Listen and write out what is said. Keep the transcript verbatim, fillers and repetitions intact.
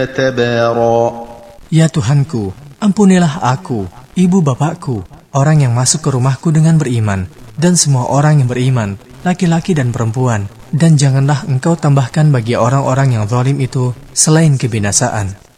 تبارا. Ya Tuhanku, ampunilah aku, ibu bapakku, orang yang masuk ke rumahku dengan beriman, dan semua orang yang beriman, laki-laki dan perempuan, dan janganlah engkau tambahkan bagi orang-orang yang zalim itu selain kebinasaan.